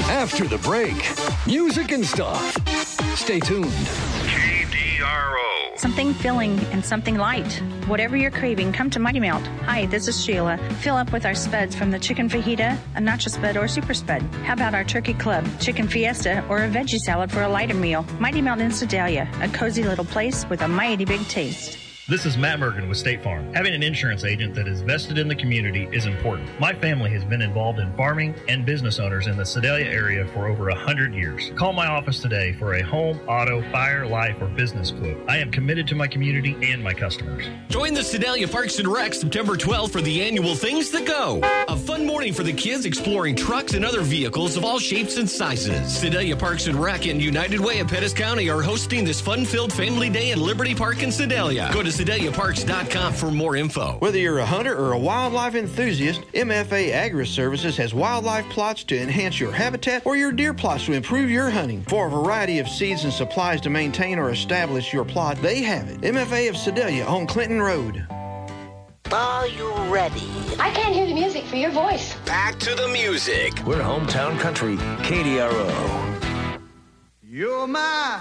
After the break, music and stuff. Stay tuned. KDRO. Something filling and something light. Whatever you're craving, come to Mighty Melt. Hi, this is Sheila. Fill up with our spuds from the chicken fajita, a nacho spud, or super spud. How about our turkey club, chicken fiesta, or a veggie salad for a lighter meal? Mighty Melt in Sedalia, a cozy little place with a mighty big taste. This is Matt Mergen with State Farm. Having an insurance agent that is vested in the community is important. My family has been involved in farming and business owners in the Sedalia area for over 100 years. Call my office today for a home, auto, fire, life, or business quote. I am committed to my community and my customers. Join the Sedalia Parks and Rec September 12th for the annual Things That Go. A fun morning for the kids exploring trucks and other vehicles of all shapes and sizes. Sedalia Parks and Rec and United Way of Pettis County are hosting this fun-filled family day in Liberty Park in Sedalia. Go to SedaliaParks.com for more info. Whether you're a hunter or a wildlife enthusiast, MFA Agri-Services has wildlife plots to enhance your habitat or your deer plots to improve your hunting. For a variety of seeds and supplies to maintain or establish your plot, they have it. MFA of Sedalia on Clinton Road. Are you ready? I can't hear the music for your voice. Back to the music. We're hometown country, KDRO. You're my